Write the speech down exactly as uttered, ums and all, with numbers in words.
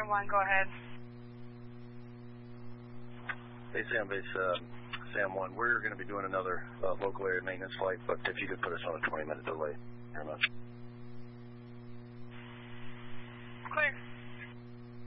one, go ahead. Hey, Sam Base, uh, Sam one. We're going to be doing another uh, local area maintenance flight, but if you could put us on a twenty minute delay, very much. Clear.